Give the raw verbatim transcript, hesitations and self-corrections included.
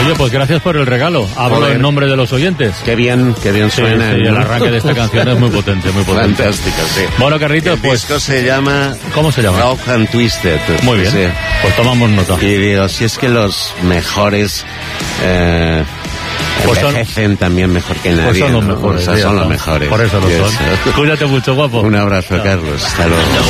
Oye, pues gracias por el regalo. Hablo Joder. en nombre de los oyentes. Qué bien, qué bien sí, suena. Sí, el arranque de esta canción es muy potente, muy potente. Fantástico, sí. Bueno, Carlitos, el pues... El disco se llama... ¿Cómo se llama? Rock and Twisted. Muy bien, sí. Pues tomamos nota. Y digo, si es que los mejores... Eh, pues envejecen son, también mejor que nadie. Pues son los mejores. ¿no? O sea, son los mejores. Por eso lo son. Cuídate mucho, guapo. Un abrazo, Chao. Carlos. Hasta luego.